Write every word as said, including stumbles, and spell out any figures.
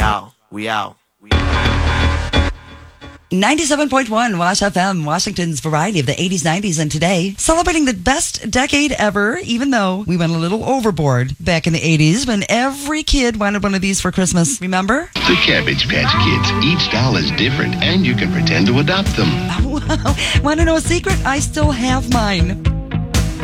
out. We out. ninety-seven point one Wash F M, Washington's variety of the eighties, nineties, and today. Celebrating the best decade ever, even though we went a little overboard back in the eighties when every kid wanted one of these for Christmas. Remember? The Cabbage Patch Kids. Each doll is different, and you can pretend to adopt them. Wow. Want to know a secret? I still have mine.